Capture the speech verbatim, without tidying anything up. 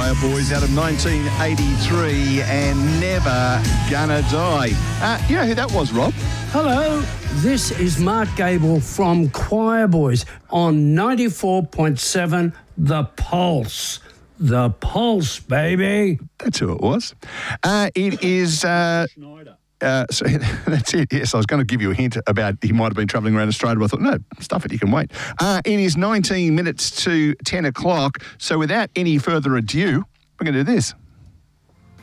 Choir Boys out of nineteen eighty-three and Never Gonna Die. Uh, you know who that was, Rob? Hello, this is Mark Gable from Choir Boys on ninety-four point seven The Pulse. The Pulse, baby. That's who it was. Uh, it is... Uh, Uh, so that's it. Yes, I was going to give you a hint about he might have been travelling around Australia, but I thought, no, stuff it, you can wait. Uh, it is nineteen minutes to ten o'clock. So without any further ado, we're going to do this.